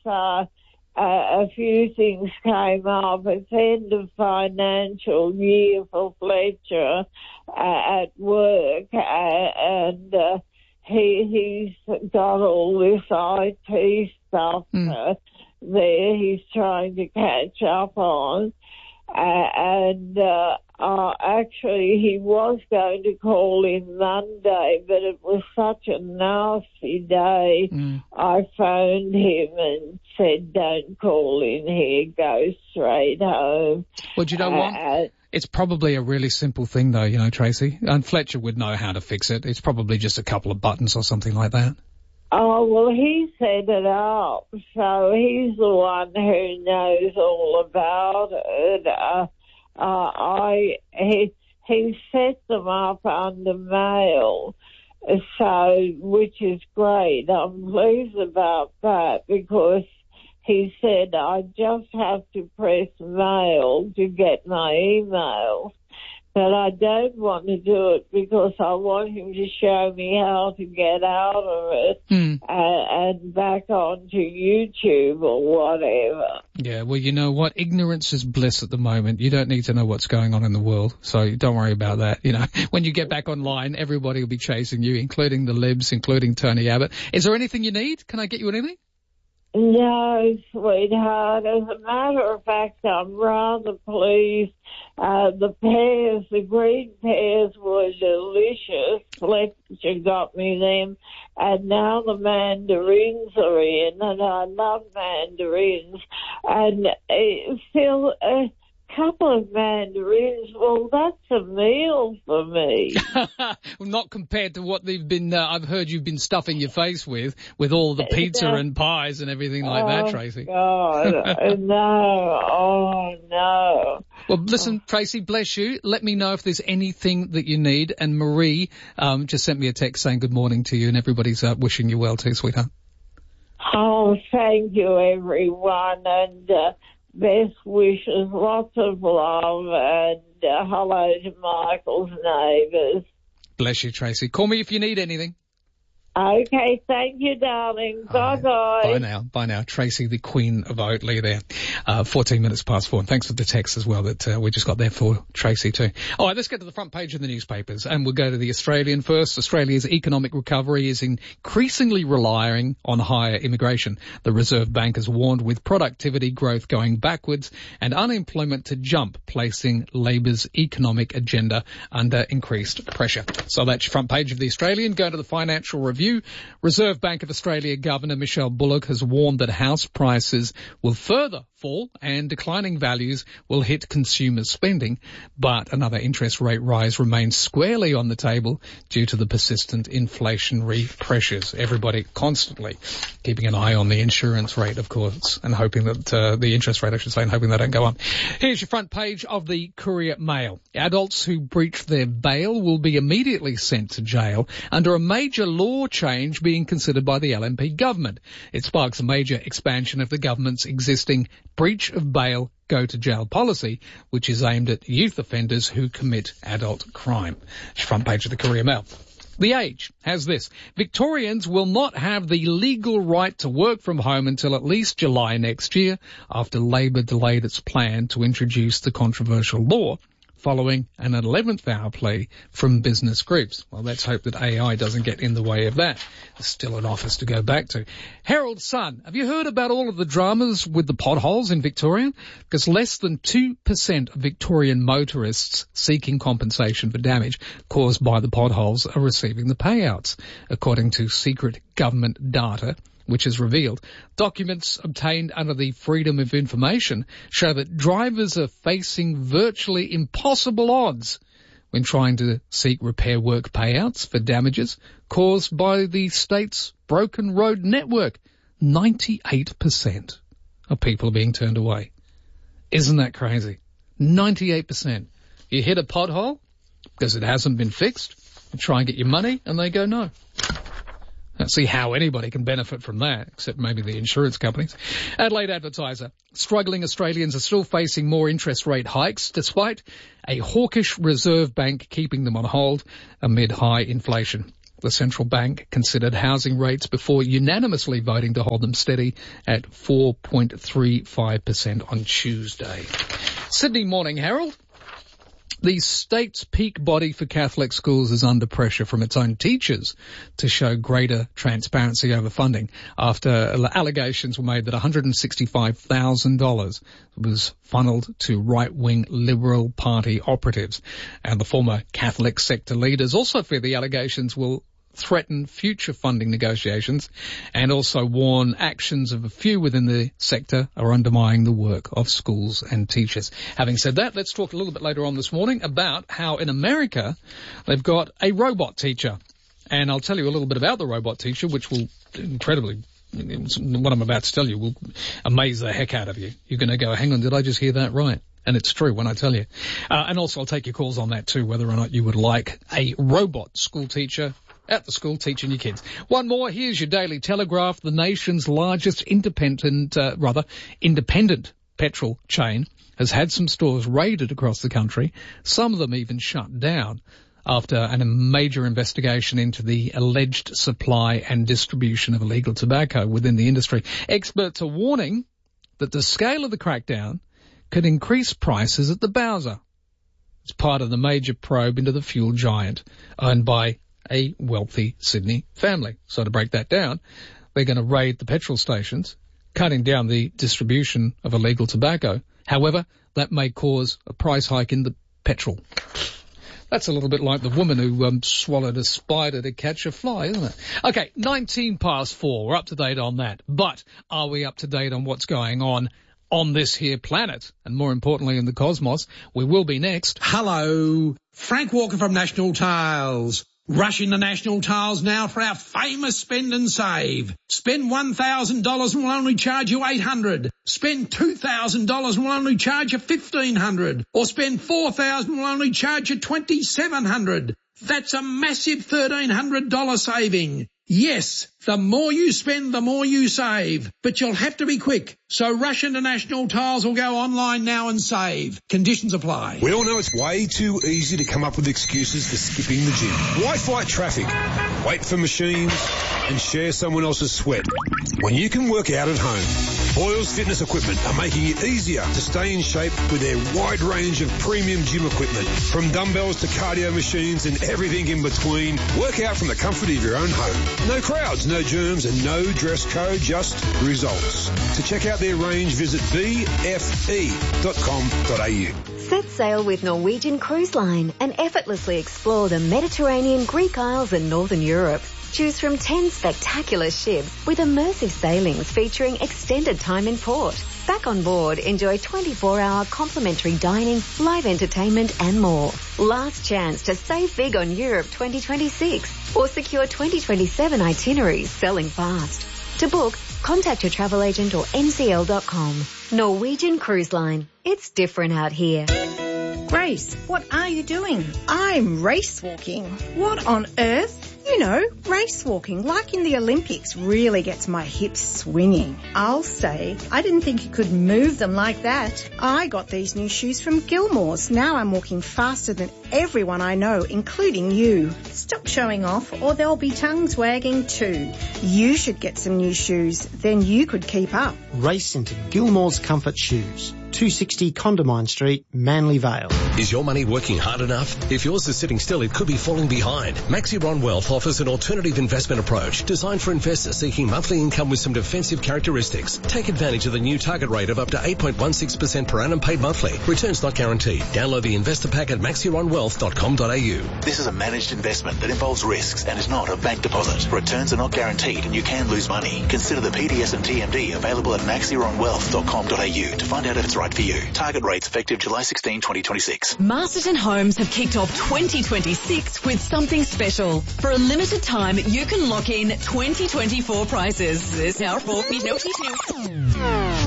a few things came up. It's end of financial year for Fletcher at work, and he's got all this IT stuff there he's trying to catch up on. Actually, he was going to call in Monday, but it was such a nasty day. I phoned him and said, don't call in here, go straight home. Well, do you know what? It's probably a really simple thing, though, you know, Tracy. And Fletcher would know how to fix it. It's probably just a couple of buttons or something like that. Oh, well, he set it up, so he's the one who knows all about it. He set them up under mail, so, which is great. I'm pleased about that because he said I just have to press mail to get my emails. But I don't want to do it because I want him to show me how to get out of it and back onto YouTube or whatever. Yeah, well, you know what? Ignorance is bliss at the moment. You don't need to know what's going on in the world, so don't worry about that. You know, when you get back online, everybody will be chasing you, including the libs, including Tony Abbott. Is there anything you need? Can I get you anything? No, sweetheart. As a matter of fact, I'm rather pleased. The pears, the green pears were delicious. Fletcher got me them. And now the mandarins are in, and I love mandarins. And still a couple of mandarins, well, that's a meal for me. Well, not compared to what they've been, I've heard you've been stuffing your face with all the pizza and pies and everything like that, Tracy. Oh, God, no, oh, no. Well, listen, Tracy, bless you. Let me know if there's anything that you need. And Marie just sent me a text saying good morning to you, and everybody's wishing you well too, sweetheart. Oh, thank you, everyone, and best wishes, lots of love, and hello to Michael's neighbours. Bless you, Tracy. Call me if you need anything. Okay, thank you, darling. Bye-bye. Bye now. Tracy, the Queen of Oatley there. 14 minutes past 4. And thanks for the text as well that we just got there for Tracy too. All right, let's get to the front page of the newspapers, and we'll go to the Australian first. Australia's economic recovery is increasingly relying on higher immigration. The Reserve Bank has warned with productivity growth going backwards and unemployment to jump, placing Labor's economic agenda under increased pressure. So that's your front page of the Australian. Go to the Financial Review. Reserve Bank of Australia Governor Michelle Bullock has warned that house prices will further fall and declining values will hit consumer spending, but another interest rate rise remains squarely on the table due to the persistent inflationary pressures. Everybody constantly keeping an eye on the insurance rate, of course, and hoping that the interest rate, I should say, and hoping they don't go up. Here's your front page of the Courier Mail. Adults who breach their bail will be immediately sent to jail under a major law change being considered by the LNP government. It sparks a major expansion of the government's existing breach of bail, go to jail policy, which is aimed at youth offenders who commit adult crime. Front page of the Courier Mail. The Age has this. Victorians will not have the legal right to work from home until at least July next year, after Labor delayed its plan to introduce the controversial law following an 11th hour plea from business groups. Well, let's hope that AI doesn't get in the way of that. There's still an office to go back to. Herald Sun, have you heard about all of the dramas with the potholes in Victoria? Because less than 2% of Victorian motorists seeking compensation for damage caused by the potholes are receiving the payouts, according to secret government data, which is revealed. Documents obtained under the Freedom of Information show that drivers are facing virtually impossible odds when trying to seek repair work payouts for damages caused by the state's broken road network. 98% of people are being turned away. Isn't that crazy? 98%. You hit a pothole because it hasn't been fixed, you try and get your money, and they go no. I don't see how anybody can benefit from that, except maybe the insurance companies. Adelaide Advertiser. Struggling Australians are still facing more interest rate hikes, despite a hawkish Reserve Bank keeping them on hold amid high inflation. The central bank considered housing rates before unanimously voting to hold them steady at 4.35% on Tuesday. Sydney Morning Herald. The state's peak body for Catholic schools is under pressure from its own teachers to show greater transparency over funding after allegations were made that $165,000 was funneled to right-wing Liberal Party operatives. And the former Catholic sector leaders also fear the allegations will threaten future funding negotiations and also warn actions of a few within the sector are undermining the work of schools and teachers. Having said that, let's talk a little bit later on this morning about how in America they've got a robot teacher. And I'll tell you a little bit about the robot teacher, which will incredibly, what I'm about to tell you will amaze the heck out of you. You're going to go, hang on, did I just hear that right? And it's true when I tell you. And also I'll take your calls on that too, whether or not you would like a robot school teacher at the school teaching your kids. One more, here's your Daily Telegraph. The nation's largest independent petrol chain has had some stores raided across the country, some of them even shut down after a major investigation into the alleged supply and distribution of illegal tobacco within the industry. Experts are warning that the scale of the crackdown could increase prices at the Bowser. It's part of the major probe into the fuel giant owned by a wealthy Sydney family. So to break that down, they're going to raid the petrol stations, cutting down the distribution of illegal tobacco. However, that may cause a price hike in the petrol. That's a little bit like the woman who swallowed a spider to catch a fly, isn't it? Okay, 4:19. We're up to date on that. But are we up to date on what's going on this here planet? And more importantly, in the cosmos? We will be next. Hello, Frank Walker from National Tiles. Rush into National Tiles now for our famous spend and save. Spend $1,000 and we'll only charge you $800. Spend $2,000 and we'll only charge you $1,500. Or spend $4,000 and we'll only charge you $2,700. That's a massive $1,300 saving. Yes, the more you spend, the more you save. But you'll have to be quick. So rush into National Tiles or go online now and save. Conditions apply. We all know it's way too easy to come up with excuses for skipping the gym. Why fight traffic, wait for machines, and share someone else's sweat when you can work out at home? Boyles Fitness Equipment are making it easier to stay in shape with their wide range of premium gym equipment. From dumbbells to cardio machines and everything in between, work out from the comfort of your own home. No crowds, no germs, and no dress code, just results. To check out their range, visit bfe.com.au. Set sail with Norwegian Cruise Line and effortlessly explore the Mediterranean, Greek Isles and Northern Europe. Choose from 10 spectacular ships with immersive sailings featuring extended time in port. Back on board, enjoy 24-hour complimentary dining, live entertainment and more. Last chance to save big on Europe 2026 or secure 2027 itineraries selling fast. To book, contact your travel agent or ncl.com. Norwegian Cruise Line. It's different out here. Grace, what are you doing? I'm race walking. What on earth? You know, race walking, like in the Olympics, really gets my hips swinging. I'll say, I didn't think you could move them like that. I got these new shoes from Gilmore's. Now I'm walking faster than everyone I know, including you. Stop showing off or there'll be tongues wagging too. You should get some new shoes, then you could keep up. Race into Gilmore's Comfort Shoes. 260 Condamine Street, Manly Vale. Is your money working hard enough? If yours is sitting still, it could be falling behind. Maxiron Wealth offers an alternative investment approach designed for investors seeking monthly income with some defensive characteristics. Take advantage of the new target rate of up to 8.16% per annum paid monthly. Returns not guaranteed. Download the investor pack at maxironwealth.com.au. This is a managed investment that involves risks and is not a bank deposit. Returns are not guaranteed and you can lose money. Consider the PDS and TMD available at maxironwealth.com.au to find out if it's right for you. Target rates effective July 16, 2026. Masterton Homes have kicked off 2026 with something special. For a limited time, you can lock in 2024 prices. This hour for me notice.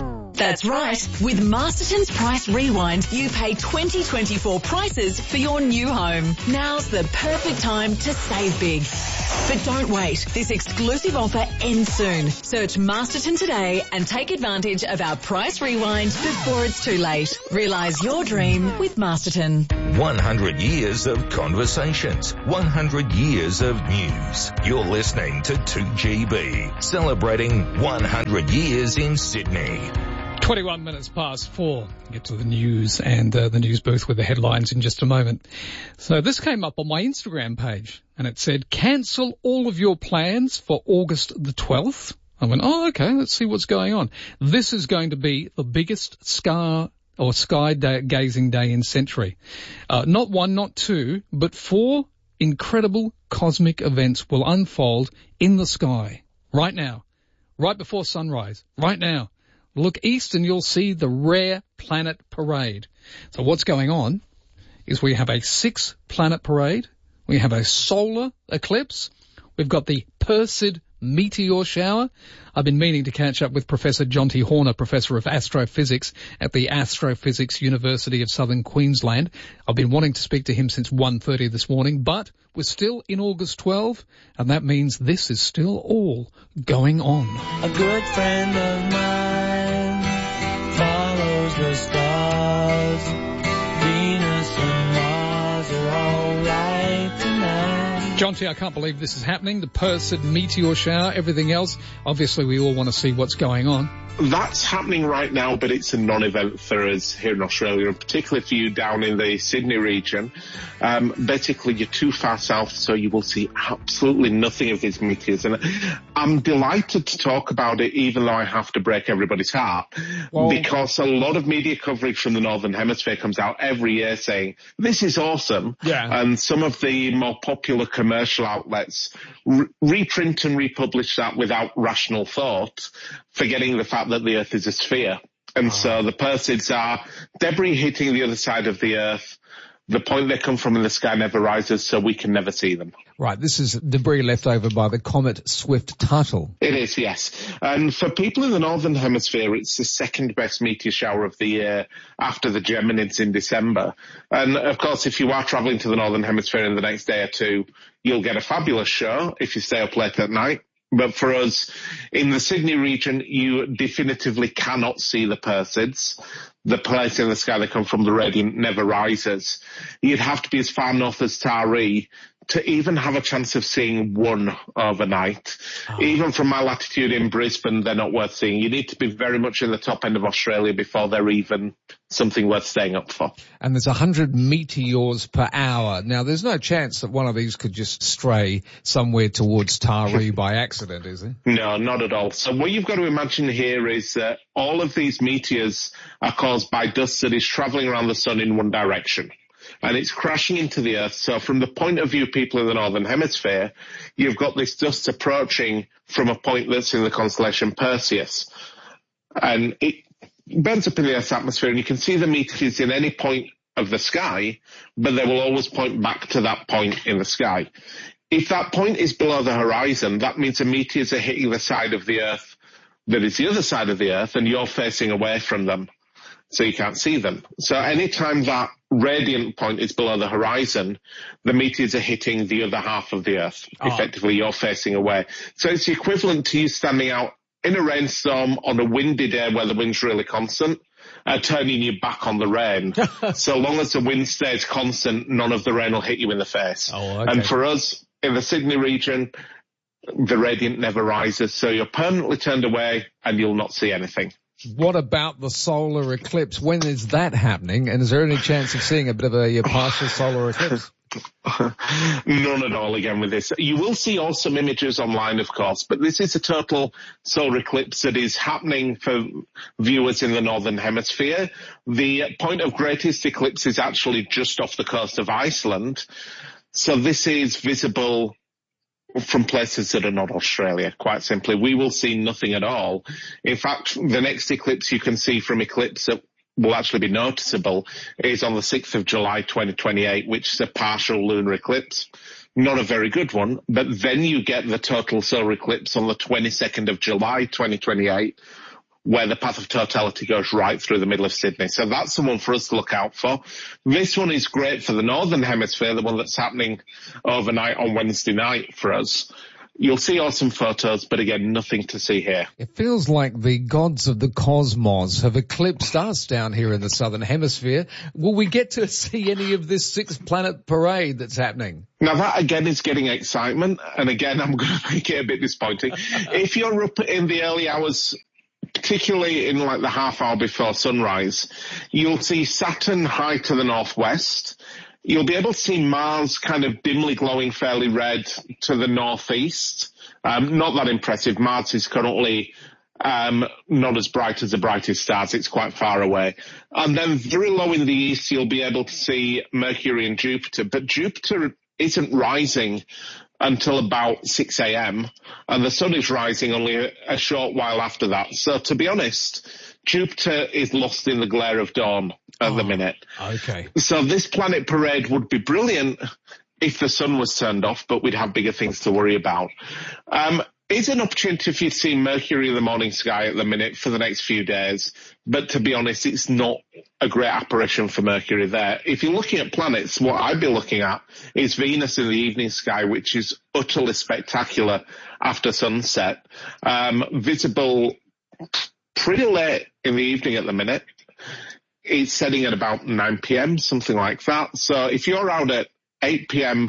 That's right. With Masterton's Price Rewind, you pay 2024 prices for your new home. Now's the perfect time to save big. But don't wait. This exclusive offer ends soon. Search Masterton today and take advantage of our Price Rewind before it's too late. Realise your dream with Masterton. 100 years of conversations, 100 years of news. You're listening to 2GB, celebrating 100 years in Sydney. 21 minutes past 4. Get to the news and the news booth with the headlines in just a moment. So this came up on my Instagram page and it said, cancel all of your plans for August the 12th. I went, oh, okay, let's see what's going on. This is going to be the biggest sky gazing day in century. Not one, not two, but 4 incredible cosmic events will unfold in the sky right now, right before sunrise, right now. Look east and you'll see the Rare Planet Parade. So what's going on is we have a 6-planet parade. We have a solar eclipse. We've got the Perseid meteor shower. I've been meaning to catch up with Professor Jonty Horner, Professor of Astrophysics at the Astrophysics University of Southern Queensland. I've been wanting to speak to him since 1:30 this morning, but we're still in August 12, and that means this is still all going on. A good friend of mine follows the stars. Venus and Mars are all right tonight. Jonty, I can't believe this is happening. The Perseid meteor shower, everything else. Obviously, we all want to see what's going on. That's happening right now, but it's a non-event for us here in Australia, and particularly for you down in the Sydney region. Basically, you're too far south, so you will see absolutely nothing of these meteors. And I'm delighted to talk about it, even though I have to break everybody's heart, because a lot of media coverage from the Northern Hemisphere comes out every year saying, this is awesome. Yeah. And some of the more popular commercial outlets reprint and republish that without rational thought, forgetting the fact that the Earth is a sphere. And so the Perseids are debris hitting the other side of the Earth. The point they come from in the sky never rises, so we can never see them. Right, this is debris left over by the comet Swift-Tuttle. It is, yes. And for people in the Northern Hemisphere, it's the second best meteor shower of the year after the Geminids in December. And, of course, if you are travelling to the Northern Hemisphere in the next day or two, you'll get a fabulous show if you stay up late at night. But for us, in the Sydney region, you definitively cannot see the Perseids. The place in the sky they come from, the radiant, never rises. You'd have to be as far north as Taree to even have a chance of seeing one overnight. Even from my latitude in Brisbane, they're not worth seeing. You need to be very much in the top end of Australia before they're even something worth staying up for. And there's 100 meteors per hour. Now, there's no chance that one of these could just stray somewhere towards Taree by accident, is there? No, not at all. So what you've got to imagine here is that all of these meteors are caused by dust that is travelling around the sun in one direction. And it's crashing into the Earth. So from the point of view of people in the Northern Hemisphere, you've got this dust approaching from a point that's in the constellation Perseus. And it burns up in the Earth's atmosphere, and you can see the meteors in any point of the sky, but they will always point back to that point in the sky. If that point is below the horizon, that means the meteors are hitting the side of the Earth that is the other side of the Earth, and you're facing away from them, so you can't see them. So anytime that radiant point is below the horizon, the meteors are hitting the other half of the Earth. Effectively, you're facing away. So it's the equivalent to you standing out in a rainstorm on a windy day where the wind's really constant, turning your back on the rain. So long as the wind stays constant, none of the rain will hit you in the face. Okay. And for us, in the Sydney region, the radiant never rises, so you're permanently turned away and you'll not see anything. What about the solar eclipse? When is that happening? And is there any chance of seeing a bit of a partial solar eclipse? None at all again with this. You will see awesome images online, of course, but this is a total solar eclipse that is happening for viewers in the Northern Hemisphere. The point of greatest eclipse is actually just off the coast of Iceland. So this is visible from places that are not Australia, quite simply. We will see nothing at all. In fact, the next eclipse you can see from eclipse that will actually be noticeable is on the 6th of July 2028, which is a partial lunar eclipse. Not a very good one, but then you get the total solar eclipse on the 22nd of July 2028, where the path of totality goes right through the middle of Sydney. So that's the one for us to look out for. This one is great for the Northern Hemisphere, the one that's happening overnight on Wednesday night for us. You'll see awesome photos, but again, nothing to see here. It feels like the gods of the cosmos have eclipsed us down here in the Southern Hemisphere. Will we get to see any of this 6-planet parade that's happening? Now that again is getting excitement, and again I'm going to make it a bit disappointing. If you're up in the early hours, particularly in like the half hour before sunrise, you'll see Saturn high to the northwest. You'll be able to see Mars kind of dimly glowing fairly red to the northeast. Not that impressive. Mars is currently not as bright as the brightest stars. It's quite far away. And then very low in the east, you'll be able to see Mercury and Jupiter. But Jupiter isn't rising until about 6 a.m. and the sun is rising only a short while after that. So to be honest, Jupiter is lost in the glare of dawn at the minute. Okay. So this planet parade would be brilliant if the sun was turned off, but we'd have bigger things to worry about. It's an opportunity if you see Mercury in the morning sky at the minute for the next few days, but to be honest, it's not a great apparition for Mercury there. If you're looking at planets, what I'd be looking at is Venus in the evening sky, which is utterly spectacular after sunset, visible pretty late in the evening at the minute. It's setting at about 9 p.m., something like that. So if you're out at 8 p.m.,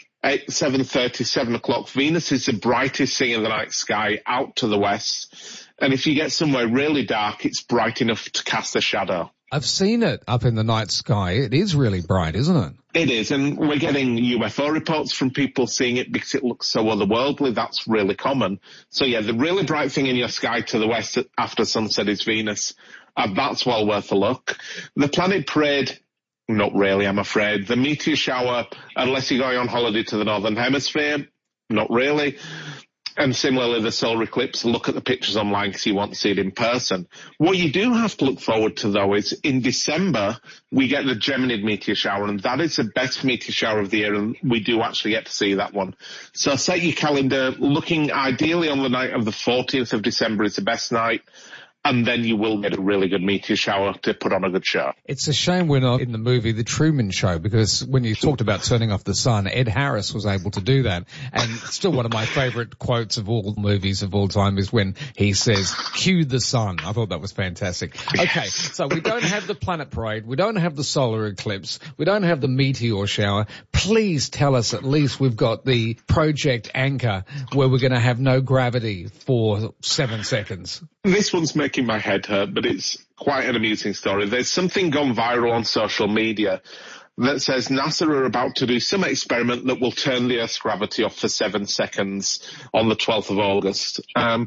7:30, 7 o'clock, Venus is the brightest thing in the night sky out to the west. And if you get somewhere really dark, it's bright enough to cast a shadow. I've seen it up in the night sky. It is really bright, isn't it? It is, and we're getting UFO reports from people seeing it because it looks so otherworldly. That's really common. So yeah, the really bright thing in your sky to the west after sunset is Venus. That's well worth a look. The planet parade, not really, I'm afraid. The meteor shower, unless you're going on holiday to the Northern Hemisphere, not really. And similarly, the solar eclipse, look at the pictures online because you want to see it in person. What you do have to look forward to, though, is in December, we get the Geminid meteor shower, and that is the best meteor shower of the year, and we do actually get to see that one. So set your calendar, looking ideally on the night of the 14th of December is the best night. And then you will get a really good meteor shower to put on a good show. It's a shame we're not in the movie The Truman Show, because when you talked about turning off the sun, Ed Harris was able to do that. And still one of my favorite quotes of all movies of all time is when he says, cue the sun. I thought that was fantastic. Okay, so we don't have the planet parade. We don't have the solar eclipse. We don't have the meteor shower. Please tell us at least we've got the Project Anchor where we're going to have no gravity for 7 seconds. This one's making my head hurt, but it's quite an amusing story. There's something gone viral on social media that says NASA are about to do some experiment that will turn the Earth's gravity off for 7 seconds on the 12th of August.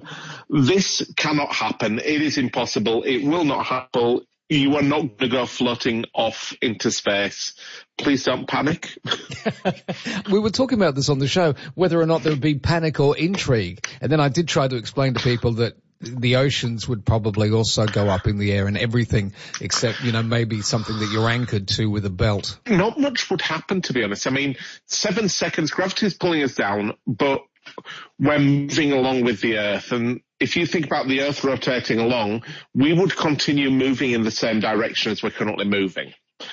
This cannot happen. It is impossible. It will not happen. You are not going to go floating off into space. Please don't panic. We were talking about this on the show, whether or not there would be panic or intrigue. And then I did try to explain to people that the oceans would probably also go up in the air and everything except, maybe something that you're anchored to with a belt. Not much would happen, to be honest. I mean, 7 seconds, gravity is pulling us down, but we're moving along with the Earth. And if you think about the Earth rotating along, we would continue moving in the same direction as we're currently moving.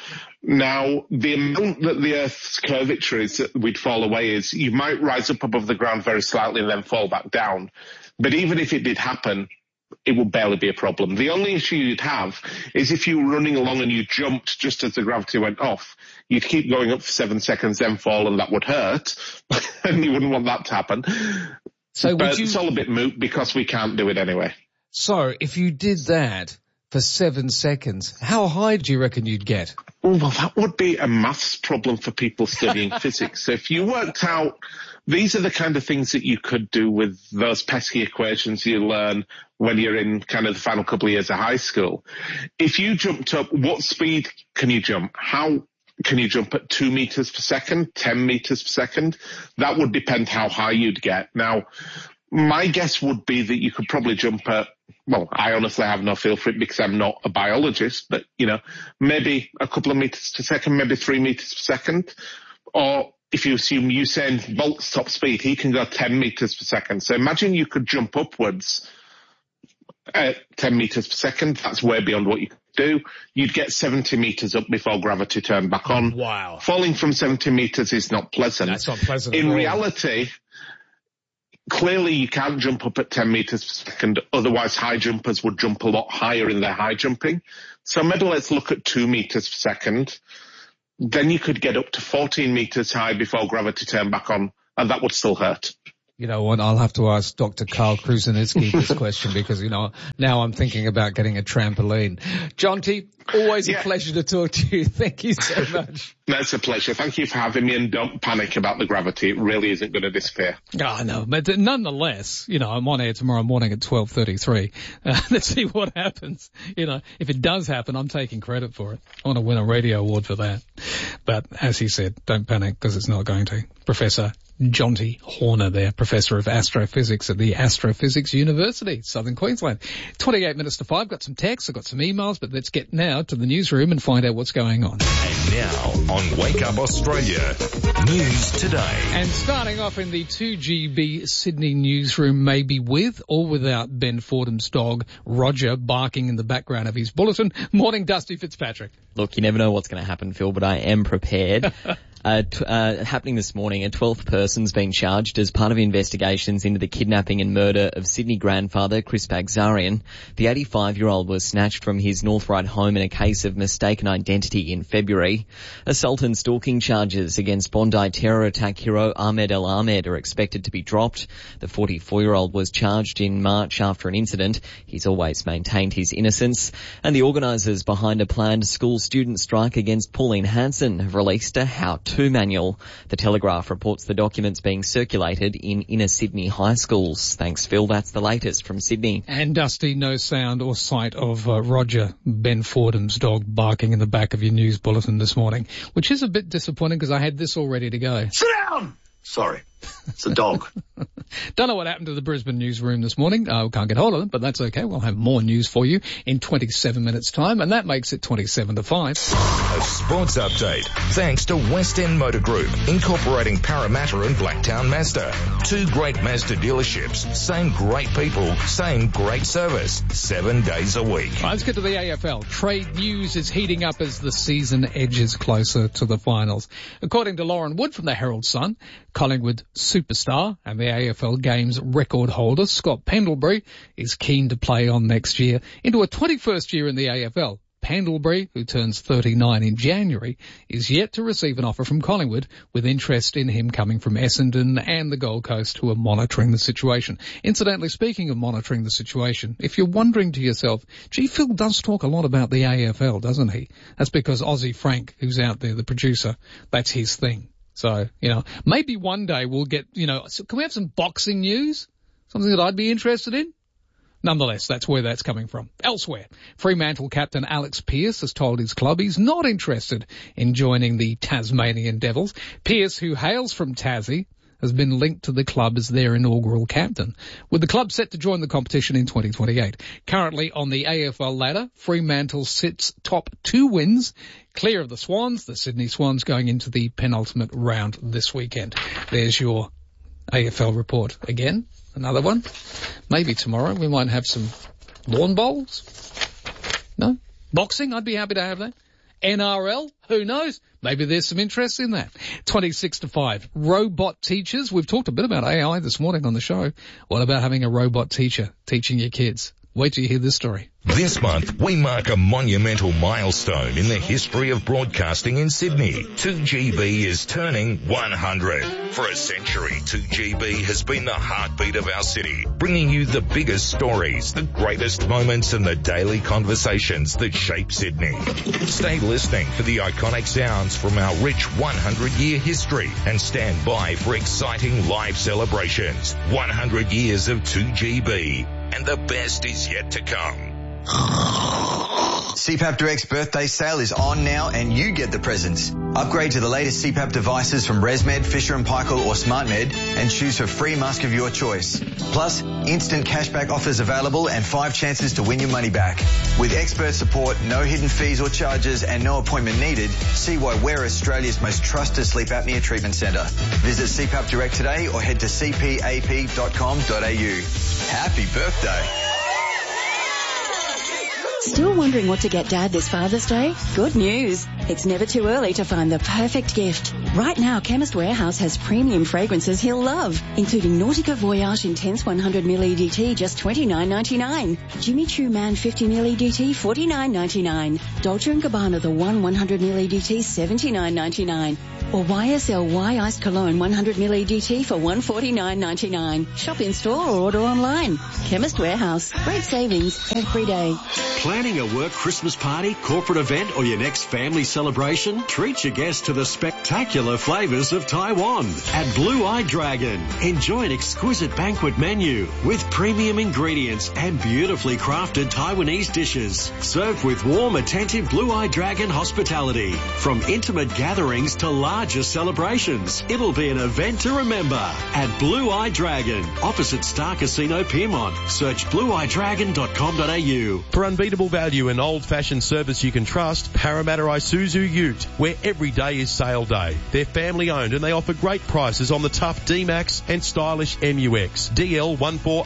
Now, the amount that the Earth's curvature is that we'd fall away is you might rise up above the ground very slightly and then fall back down. But even if it did happen, it would barely be a problem. The only issue you'd have is if you were running along and you jumped just as the gravity went off, you'd keep going up for 7 seconds, then fall, and that would hurt. And you wouldn't want that to happen. So but it's all a bit moot because we can't do it anyway. So if you did that for 7 seconds, how high do you reckon you'd get? Oh, well, that would be a maths problem for people studying physics. So if you worked out, these are the kind of things that you could do with those pesky equations you learn when you're in kind of the final couple of years of high school. If you jumped up, what speed can you jump? How can you jump at 2 meters per second, 10 meters per second? That would depend how high you'd get. Now, my guess would be that you could probably jump at, well, I honestly have no feel for it because I'm not a biologist, but, maybe a couple of meters per second, maybe 3 meters per second. Or if you assume Usain Bolt's top speed, he can go 10 meters per second. So imagine you could jump upwards 10 metres per second. That's way beyond what you could do. You'd get 70 metres up before gravity turned back on. Wow. Falling from 70 metres is not pleasant. That's not pleasant In at all. reality, clearly you can't jump up at 10 metres per second, otherwise high jumpers would jump a lot higher in their high jumping. So maybe let's look at 2 metres per second. Then you could get up to 14 metres high before gravity turned back on, and that would still hurt. You know what, I'll have to ask Dr. Carl Krusenitzky this question because, you know, now I'm thinking about getting a trampoline. Jonty, always a pleasure to talk to you. Thank you so much. That's a pleasure. Thank you for having me, and don't panic about the gravity. It really isn't going to disappear. Oh, no, but nonetheless, you know, I'm on air tomorrow morning at 12:33. Let's see what happens. You know, if it does happen, I'm taking credit for it. I want to win a radio award for that. But as he said, don't panic because it's not going to. Professor Jonty Horner there, Professor of Astrophysics at the Astrophysics University, Southern Queensland. 28 minutes to 5. Got some texts, I've got some emails, but let's get now to the newsroom and find out what's going on. And now on Wake Up Australia, News Today. And starting off in the 2GB Sydney newsroom, maybe with or without Ben Fordham's dog, Roger, barking in the background of his bulletin. Morning, Dusty Fitzpatrick. Look, you never know what's going to happen, Phil, but I am prepared. Happening this morning, a 12th person's been charged as part of investigations into the kidnapping and murder of Sydney grandfather Chris Bagzarian. The 85-year-old was snatched from his North Ryde home in a case of mistaken identity in February. Assault and stalking charges against Bondi terror attack hero Ahmed El Ahmed are expected to be dropped. The 44-year-old was charged in March after an incident. He's always maintained his innocence. And the organisers behind a planned school student strike against Pauline Hanson have released a how-to manual. The Telegraph reports the documents being circulated in inner Sydney high schools. Thanks, Phil. That's the latest from Sydney. And Dusty, no sound or sight of Roger, Ben Fordham's dog, barking in the back of your news bulletin this morning, which is a bit disappointing because I had this all ready to go. Sit down! Sorry. It's a dog. Don't know what happened to the Brisbane newsroom this morning. We can't get hold of them, but that's okay. We'll have more news for you in 27 minutes' time, and that makes it 27 to 5. A sports update thanks to West End Motor Group, incorporating Parramatta and Blacktown Mazda. 2 great Mazda dealerships, same great people, same great service, 7 days a week. Right, let's get to the AFL. Trade news is heating up as the season edges closer to the finals. According to Lauren Wood from the Herald Sun, Collingwood superstar and the AFL Games record holder Scott Pendlebury is keen to play on next year into a 21st year in the AFL. Pendlebury, who turns 39 in January, is yet to receive an offer from Collingwood, with interest in him coming from Essendon and the Gold Coast, who are monitoring the situation. Incidentally, speaking of monitoring the situation, if you're wondering to yourself, gee, Phil does talk a lot about the AFL, doesn't he? That's because Aussie Frank, who's out there, the producer, that's his thing. So, you know, maybe one day we'll get, you know, can we have some boxing news? Something that I'd be interested in? Nonetheless, that's where that's coming from. Elsewhere, Fremantle captain Alex Pearce has told his club he's not interested in joining the Tasmanian Devils. Pearce, who hails from Tassie, has been linked to the club as their inaugural captain, with the club set to join the competition in 2028. Currently on the AFL ladder, Fremantle sits top 2 wins, clear of the Swans, the Sydney Swans, going into the penultimate round this weekend. There's your AFL report again. Another one. Maybe tomorrow we might have some lawn bowls. No? Boxing, I'd be happy to have that. NRL, who knows? Maybe there's some interest in that. 26 to 5. Robot teachers. We've talked a bit about AI this morning on the show. What about having a robot teacher teaching your kids? Wait till you hear this story. This month, we mark a monumental milestone in the history of broadcasting in Sydney. 2GB is turning 100. For a century, 2GB has been the heartbeat of our city, bringing you the biggest stories, the greatest moments, and the daily conversations that shape Sydney. Stay listening for the iconic sounds from our rich 100-year history and stand by for exciting live celebrations. 100 years of 2GB. And the best is yet to come. CPAP Direct's birthday sale is on now and you get the presents. Upgrade to the latest CPAP devices from ResMed, Fisher & Paykel or SmartMed and choose a free mask of your choice. Plus, instant cashback offers available and 5 chances to win your money back. With expert support, no hidden fees or charges and no appointment needed, see why we're Australia's most trusted sleep apnea treatment centre. Visit CPAP Direct today or head to cpap.com.au. Happy birthday. Still wondering what to get Dad this Father's Day? Good news. It's never too early to find the perfect gift. Right now, Chemist Warehouse has premium fragrances he'll love, including Nautica Voyage Intense 100ml EDT, just $29.99. Jimmy Choo Man 50ml EDT, $49.99. Dolce & Gabbana The One 100ml EDT, $79.99. Or YSL Y Iced Cologne 100ml EDT for $149.99. Shop in store or order online. Chemist Warehouse. Great savings every day. Planning a work Christmas party, corporate event, or your next family celebration? Treat your guests to the spectacular flavours of Taiwan at Blue Eye Dragon. Enjoy an exquisite banquet menu with premium ingredients and beautifully crafted Taiwanese dishes, served with warm, attentive Blue Eye Dragon hospitality. From intimate gatherings to larger celebrations, it'll be an event to remember at Blue Eye Dragon, opposite Star Casino Piermont. Search blueeyedragon.com.au. For unbeatable value and old-fashioned service you can trust, Parramatta Isuzu Ute, where every day is sale day. They're family-owned and they offer great prices on the tough D-Max and stylish MUX. DL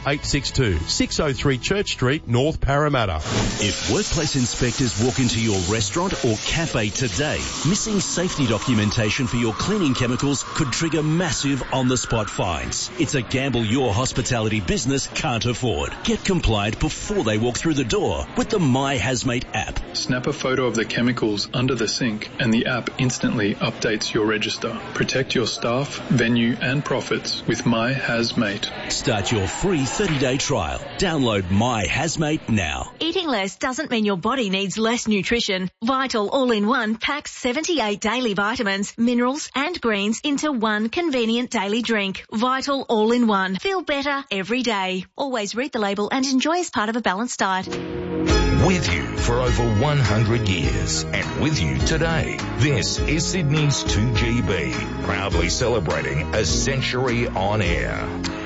14862, 603 Church Street, North Parramatta. If workplace inspectors walk into your restaurant or cafe today, missing safety documentation for your cleaning chemicals could trigger massive on-the-spot fines. It's a gamble your hospitality business can't afford. Get compliant before they walk through the door with the My Hazmate app. Snap a photo of the chemicals under the sink and the app instantly updates your register. Protect your staff, venue and profits with My Hazmate. Start your free 30-day trial. Download My Hazmate now. Eating less doesn't mean your body needs less nutrition. Vital All-in-One packs 78 daily vitamins, minerals and greens into one convenient daily drink. Vital All-in-One. Feel better every day. Always read the label and enjoy as part of a balanced diet. With you for over 100 years and with you today. This is Sydney's 2GB, proudly celebrating a century on air.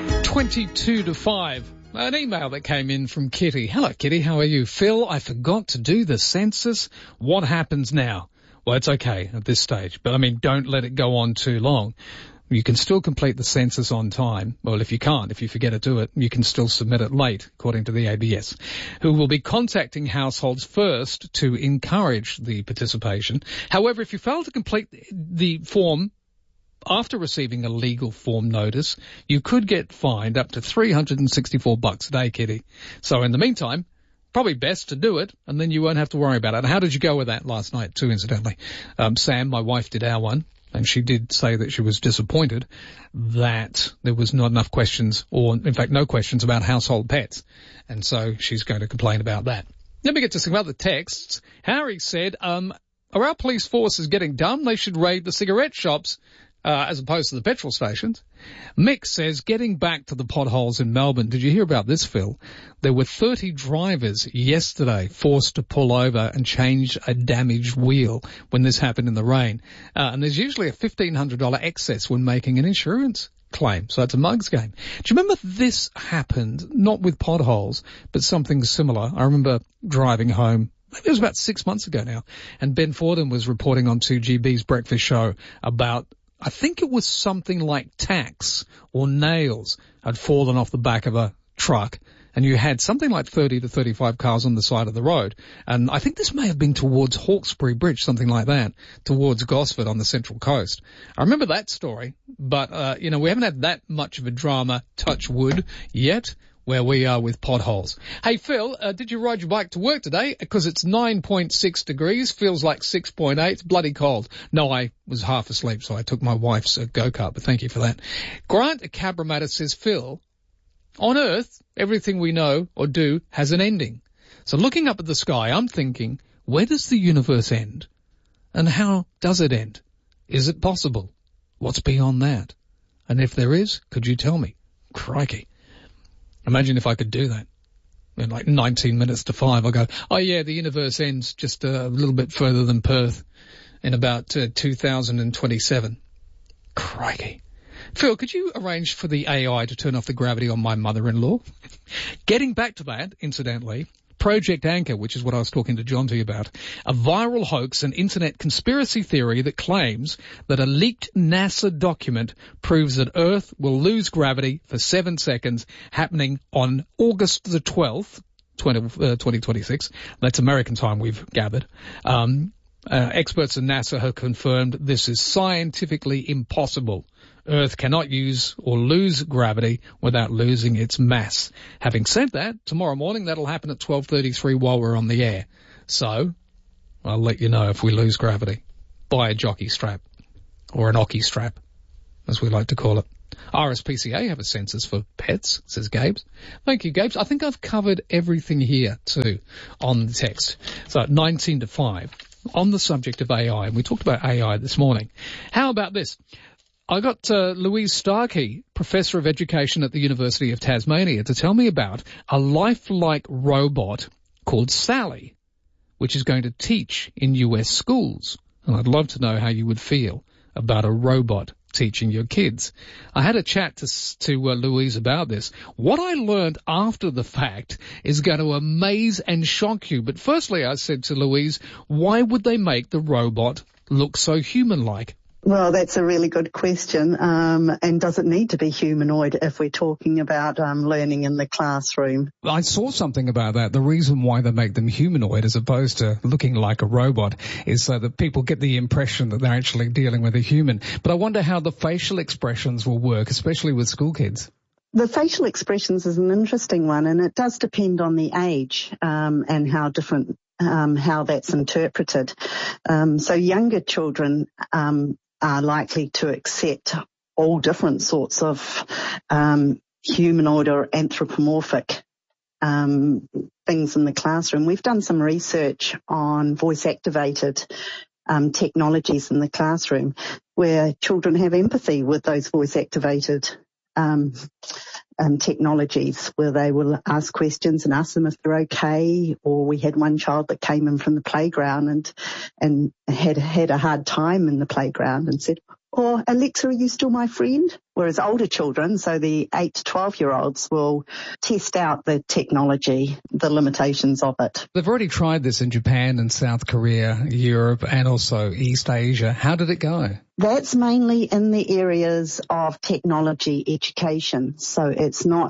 22 to 5. An email that came in from Kitty. Hello, Kitty. How are you? Phil, I forgot to do the census. What happens now? Well, it's okay at this stage, but I mean, don't let it go on too long. You can still complete the census on time. Well, if you can't, if you forget to do it, you can still submit it late, according to the ABS, who will be contacting households first to encourage the participation. However, if you fail to complete the form after receiving a legal form notice, you could get fined up to $364 a day, Kitty. So in the meantime, probably best to do it, and then you won't have to worry about it. And how did you go with that last night, too, incidentally? Sam, my wife, did our one. And she did say that she was disappointed that there was not enough questions, or in fact no questions about household pets. And so she's going to complain about that. Let me get to some other texts. Harry said, are our police forces getting dumb? They should raid the cigarette shops as opposed to the petrol stations. Mick says, getting back to the potholes in Melbourne. Did you hear about this, Phil? There were 30 drivers yesterday forced to pull over and change a damaged wheel when this happened in the rain. And there's usually a $1,500 excess when making an insurance claim. So it's a mugs game. Do you remember this happened, not with potholes, but something similar? I remember driving home. It was about 6 months ago now. And Ben Fordham was reporting on 2GB's breakfast show about, I think it was something like tacks or nails had fallen off the back of a truck, and you had something like 30 to 35 cars on the side of the road. And I think this may have been towards Hawkesbury Bridge, something like that, towards Gosford on the Central Coast. I remember that story, but, we haven't had that much of a drama, touch wood, yet, where we are with potholes. Hey, Phil, did you ride your bike to work today? Because it's 9.6 degrees, feels like 6.8, it's bloody cold. No, I was half asleep, so I took my wife's go-kart, but thank you for that. Grant at Cabramatta says, Phil, on Earth, everything we know or do has an ending. So looking up at the sky, I'm thinking, where does the universe end? And how does it end? Is it possible? What's beyond that? And if there is, could you tell me? Crikey. Imagine if I could do that. In like 19 minutes to 5, I go, oh yeah, the universe ends just a little bit further than Perth in about 2027. Crikey. Phil, could you arrange for the AI to turn off the gravity on my mother-in-law? Getting back to that, incidentally, Project Anchor, which is what I was talking to John to you about, a viral hoax, an internet conspiracy theory that claims that a leaked NASA document proves that Earth will lose gravity for 7 seconds, happening on August the 12th, 2026. That's American time, we've gathered. Experts in NASA have confirmed this is scientifically impossible. Earth cannot use or lose gravity without losing its mass. Having said that, tomorrow morning that'll happen at 12:33 while we're on the air. So, I'll let you know if we lose gravity. Buy a jockey strap. Or an ocky strap, as we like to call it. RSPCA have a census for pets, says Gabes. Thank you, Gabes. I think I've covered everything here, too, on the text. So, 19 to 5, on the subject of AI, and we talked about AI this morning. How about this? I got Louise Starkey, Professor of Education at the University of Tasmania, to tell me about a lifelike robot called Sally, which is going to teach in US schools. And I'd love to know how you would feel about a robot teaching your kids. I had a chat to Louise about this. What I learned after the fact is going to amaze and shock you. But firstly, I said to Louise, why would they make the robot look so human-like? Well, that's a really good question. And does it need to be humanoid if we're talking about learning in the classroom? I saw something about that. The reason why they make them humanoid as opposed to looking like a robot is so that people get the impression that they're actually dealing with a human. But I wonder how the facial expressions will work, especially with school kids. The facial expressions is an interesting one, and it does depend on the age and how different how that's interpreted. So younger children are likely to accept all different sorts of humanoid or anthropomorphic things in the classroom. We've done some research on voice-activated technologies in the classroom where children have empathy with those voice-activated technologies, where they will ask questions and ask them if they're okay. Or we had one child that came in from the playground and had a hard time in the playground and said, "Oh, Alexa, are you still my friend?" Whereas older children, so the 8 to 12-year-olds, will test out the technology, the limitations of it. They've already tried this in Japan and South Korea, Europe, and also East Asia. How did it go? That's mainly in the areas of technology education. So it's not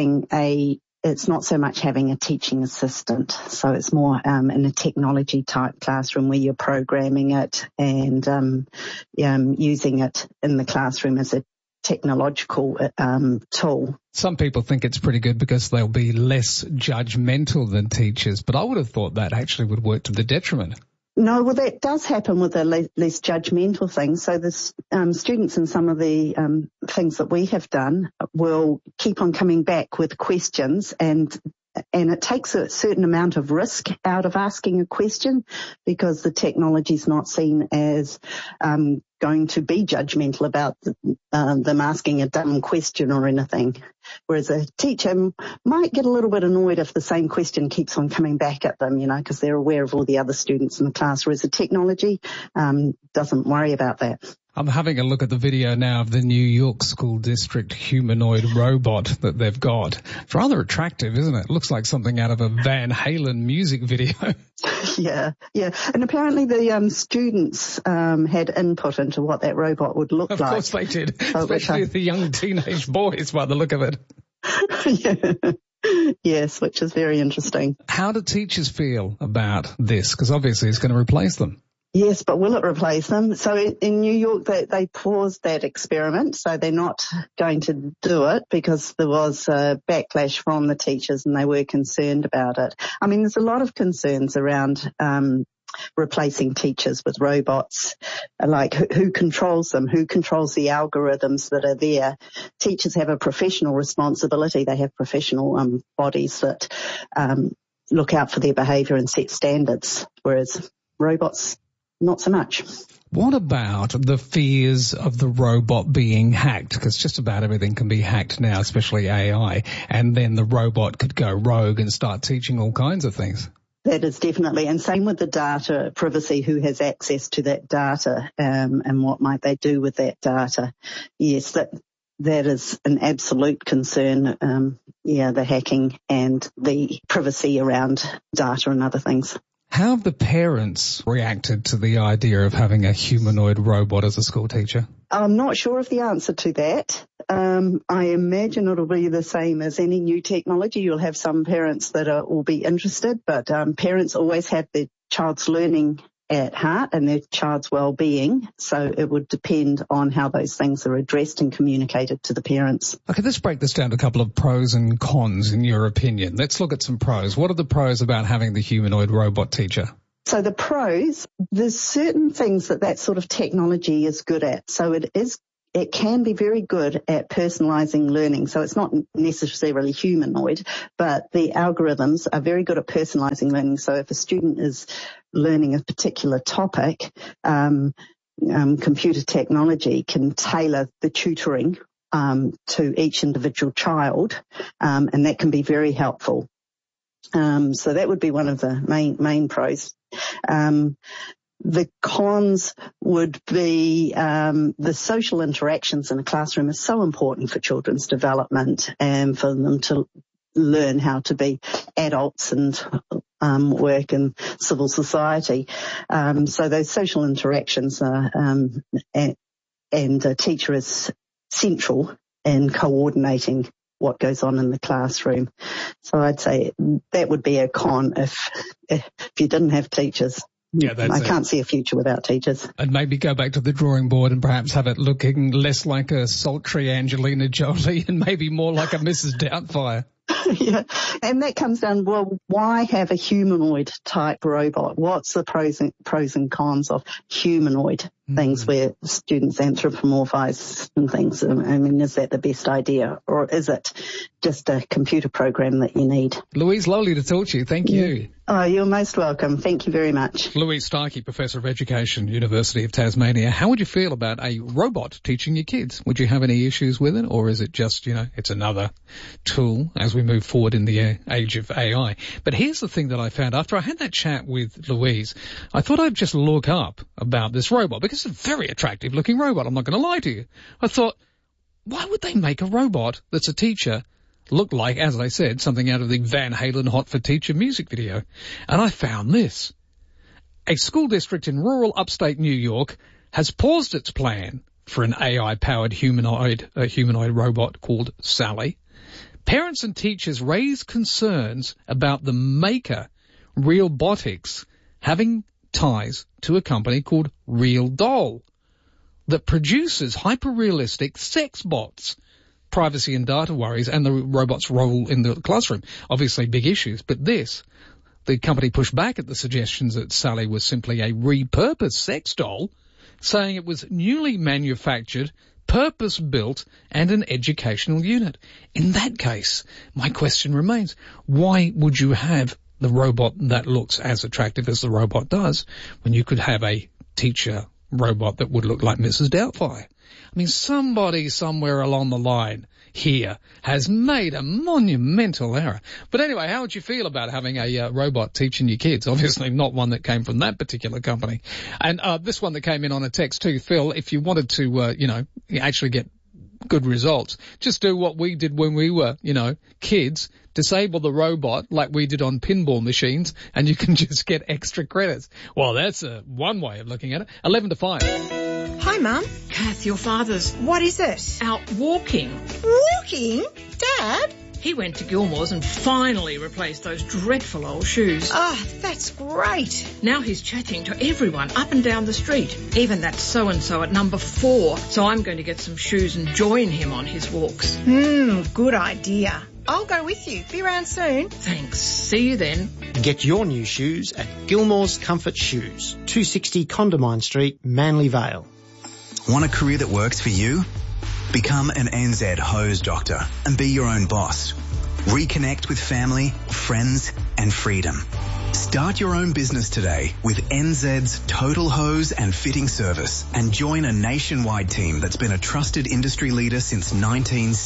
so much having a teaching assistant. So it's more in a technology type classroom where you're programming it and using it in the classroom as a technological tool. Some people think it's pretty good because they'll be less judgmental than teachers, but I would have thought that actually would work to the detriment. No, well, that does happen with the less judgmental things. So the students in some of the things that we have done will keep on coming back with questions, and it takes a certain amount of risk out of asking a question because the technology is not seen as going to be judgmental about them asking a dumb question or anything. Whereas a teacher might get a little bit annoyed if the same question keeps on coming back at them, because they're aware of all the other students in the class, whereas the technology doesn't worry about that. I'm having a look at the video now of the New York School District humanoid robot that they've got. It's rather attractive, isn't it? Looks like something out of a Van Halen music video. Yeah. And apparently the students had input into what that robot would look like. Of course they did, especially the young teenage boys by the look of it. Yeah. Yes, which is very interesting. How do teachers feel about this? Because obviously it's going to replace them. Yes, but will it replace them? So in New York, they paused that experiment, so they're not going to do it because there was a backlash from the teachers and they were concerned about it. I mean, there's a lot of concerns around replacing teachers with robots, like who controls them, who controls the algorithms that are there. Teachers have a professional responsibility. They have professional bodies that look out for their behaviour and set standards, whereas robots, not so much. What about the fears of the robot being hacked? Because just about everything can be hacked now, especially AI, and then the robot could go rogue and start teaching all kinds of things. That is definitely, and same with the data privacy, who has access to that data, and what might they do with that data. Yes, that is an absolute concern, the hacking and the privacy around data and other things. How have the parents reacted to the idea of having a humanoid robot as a school teacher? I'm not sure of the answer to that. I imagine it'll be the same as any new technology. You'll have some parents that will be interested, but parents always have their child's learning at heart and their child's well-being, so it would depend on how those things are addressed and communicated to the parents. Okay, let's break this down to a couple of pros and cons in your opinion. Let's look at some pros. What are the pros about having the humanoid robot teacher? So the pros, there's certain things that sort of technology is good at. So it can be very good at personalising learning. So it's not necessarily humanoid, but the algorithms are very good at personalising learning. So if a student is learning a particular topic, computer technology can tailor the tutoring to each individual child, and that can be very helpful. So that would be one of the main pros. The cons would be the social interactions in a classroom are so important for children's development and for them to learn how to be adults and work in civil society. So those social interactions are, and a teacher is central in coordinating what goes on in the classroom. So I'd say that would be a con if you didn't have teachers. Yeah, I can't see a future without teachers. And maybe go back to the drawing board and perhaps have it looking less like a sultry Angelina Jolie and maybe more like a Mrs. Doubtfire. Yeah, and that comes down, well, why have a humanoid type robot? What's the pros and cons of humanoid things where students anthropomorphize and things? I mean, is that the best idea, or is it just a computer program that you need? Louise, lovely to talk to you. Thank you. Oh, you're most welcome. Thank you very much. Louise Starkey, Professor of Education, University of Tasmania. How would you feel about a robot teaching your kids? Would you have any issues with it, or is it just, it's another tool as we move forward in the age of AI? But here's the thing that I found after I had that chat with Louise. I thought I'd just look up about this robot because it's a very attractive looking robot. I'm not going to lie to you. I thought, why would they make a robot that's a teacher look like, as I said, something out of the Van Halen Hot for Teacher music video? And I found this. A school district in rural upstate New York has paused its plan for an AI-powered humanoid robot called Sally. Parents and teachers raise concerns about the maker, Realbotics, having ties to a company called Real Doll that produces hyper-realistic sex bots. Privacy and data worries and the robot's role in the classroom, obviously big issues. But the company pushed back at the suggestions that Sally was simply a repurposed sex doll, saying it was newly manufactured, purpose-built, and an educational unit. In that case, my question remains, why would you have the robot that looks as attractive as the robot does when you could have a teacher robot that would look like Mrs. Doubtfire? I mean, somebody somewhere along the line here has made a monumental error. But anyway, how would you feel about having a robot teaching your kids? Obviously not one that came from that particular company. And this one that came in on a text too, Phil, if you wanted to, actually get good results, just do what we did when we were, kids. Disable the robot like we did on pinball machines, and you can just get extra credits. Well, that's one way of looking at it. 11 to 5. Hi, Mum. Kath, your father's What is it? out walking. Walking? Dad? He went to Gilmore's and finally replaced those dreadful old shoes. Oh, that's great. Now he's chatting to everyone up and down the street, even that so-and-so at number 4. So I'm going to get some shoes and join him on his walks. Good idea. I'll go with you. Be around soon. Thanks. See you then. Get your new shoes at Gilmore's Comfort Shoes, 260 Condamine Street, Manly Vale. Want a career that works for you? Become an NZ hose doctor and be your own boss. Reconnect with family, friends and freedom. Start your own business today with NZ's Total Hose and Fitting Service and join a nationwide team that's been a trusted industry leader since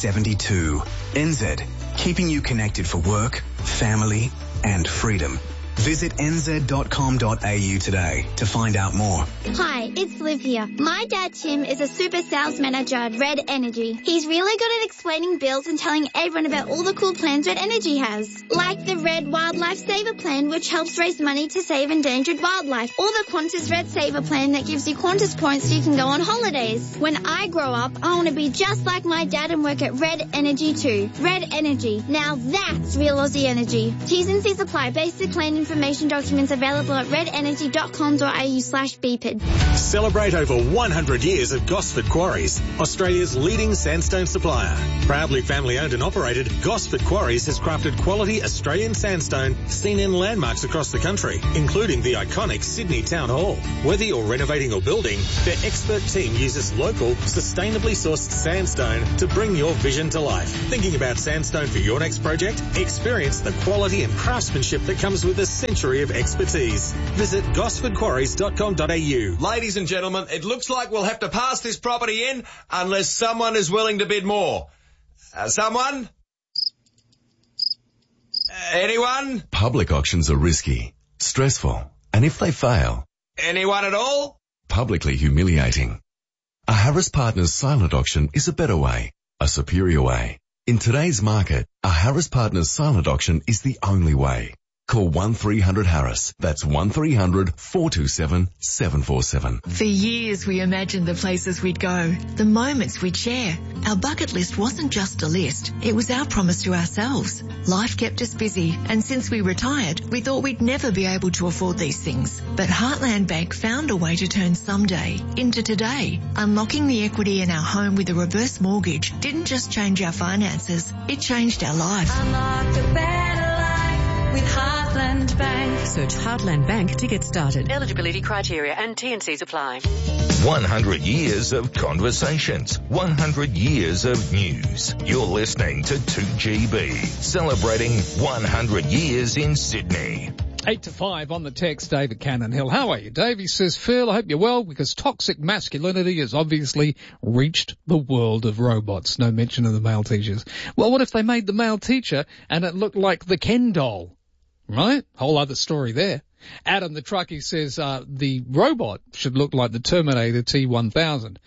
1972. NZ, keeping you connected for work, family and freedom. Visit nz.com.au today to find out more. Hi, it's Liv here. My dad Tim is a super sales manager at Red Energy. He's really good at explaining bills and telling everyone about all the cool plans Red Energy has. Like the Red Wildlife Saver Plan, which helps raise money to save endangered wildlife. Or the Qantas Red Saver Plan that gives you Qantas points so you can go on holidays. When I grow up, I want to be just like my dad and work at Red Energy too. Red Energy. Now that's real Aussie energy. T's and C's apply. Basic plan information documents available at redenergy.com.au/BPID. Celebrate over 100 years of Gosford Quarries, Australia's leading sandstone supplier. Proudly family owned and operated, Gosford Quarries has crafted quality Australian sandstone seen in landmarks across the country, including the iconic Sydney Town Hall. Whether you're renovating or building, their expert team uses local, sustainably sourced sandstone to bring your vision to life. Thinking about sandstone for your next project? Experience the quality and craftsmanship that comes with a century of expertise. Visit gosfordquarries.com.au. Ladies and gentlemen, it looks like we'll have to pass this property in unless someone is willing to bid more. Someone? Anyone? Public auctions are risky, stressful, and if they fail... Anyone at all? Publicly humiliating. A Harris Partners silent auction is a better way, a superior way. In today's market, a Harris Partners silent auction is the only way. Call 1300-HARRIS. That's 1300-427-747. For years we imagined the places we'd go, the moments we'd share. Our bucket list wasn't just a list, it was our promise to ourselves. Life kept us busy, and since we retired, we thought we'd never be able to afford these things. But Heartland Bank found a way to turn someday into today. Unlocking the equity in our home with a reverse mortgage didn't just change our finances, it changed our life. Unlock the better life with Heartland Bank. Search Heartland Bank to get started. Eligibility criteria and T&Cs apply. 100 years of conversations, 100 years of news. You're listening to 2GB, celebrating 100 years in Sydney. 8 to 5 on the text, David Cannon Hill. How are you, Dave? He says, Phil, I hope you're well, because toxic masculinity has obviously reached the world of robots. No mention of the male teachers. Well, what if they made the male teacher and it looked like the Ken doll? Right? Whole other story there. Adam the truckie says, the robot should look like the Terminator T-1000.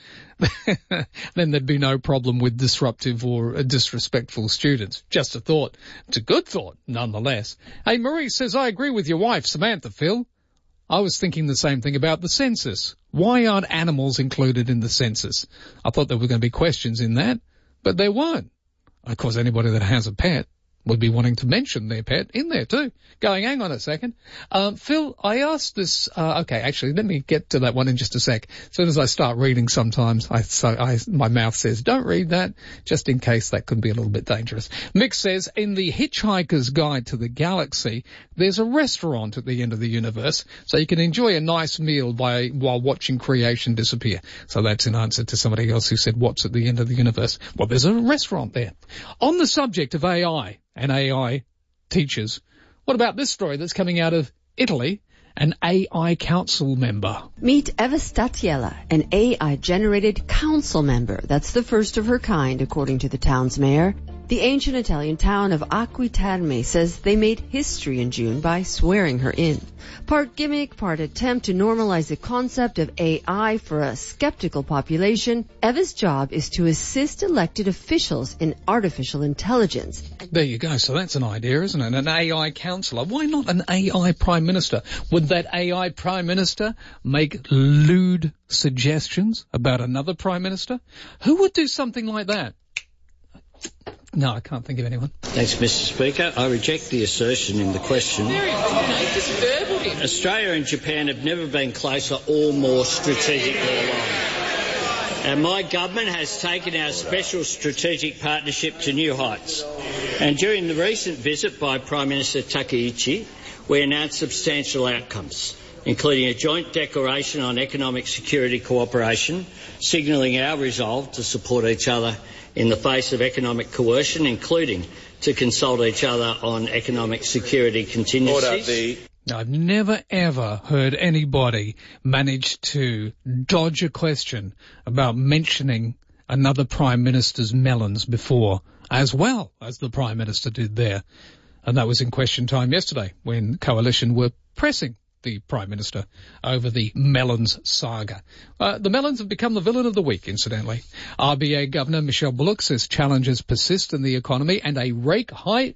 Then there'd be no problem with disruptive or disrespectful students. Just a thought. It's a good thought, nonetheless. Hey, Marie says, I agree with your wife, Samantha, Phil. I was thinking the same thing about the census. Why aren't animals included in the census? I thought there were going to be questions in that, but there weren't. Of course, anybody that has a pet would be wanting to mention their pet in there too. Going, hang on a second. Phil, I asked this, okay, actually, let me get to that one in just a sec. As soon as I start reading sometimes, my mouth says, don't read that, just in case that could be a little bit dangerous. Mick says, in the Hitchhiker's Guide to the Galaxy, there's a restaurant at the end of the universe, so you can enjoy a nice meal while watching creation disappear. So that's in answer to somebody else who said, what's at the end of the universe? Well, there's a restaurant there. On the subject of AI and AI teachers, what about this story that's coming out of Italy? An AI council member. Meet Eva Statiella, an AI-generated council member. That's the first of her kind, according to the town's mayor. The ancient Italian town of Acquiterme says they made history in June by swearing her in. Part gimmick, part attempt to normalize the concept of AI for a skeptical population, Eva's job is to assist elected officials in artificial intelligence. There you go. So that's an idea, isn't it? An AI councillor. Why not an AI prime minister? Would that AI prime minister make lewd suggestions about another prime minister? Who would do something like that? No, I can't think of anyone. Thanks, Mr. Speaker. I reject the assertion in the question. Australia and Japan have never been closer or more strategically aligned. And my government has taken our special strategic partnership to new heights. And during the recent visit by Prime Minister Takaichi, we announced substantial outcomes, including a joint declaration on economic security cooperation, signalling our resolve to support each other in the face of economic coercion, including to consult each other on economic security contingencies. I've never ever heard anybody manage to dodge a question about mentioning another Prime Minister's melons before, as well as the Prime Minister did there. And that was in Question Time yesterday when Coalition were pressing the Prime Minister over the melons saga. The melons have become the villain of the week, incidentally. RBA Governor Michelle Bullock says challenges persist in the economy and a rate hike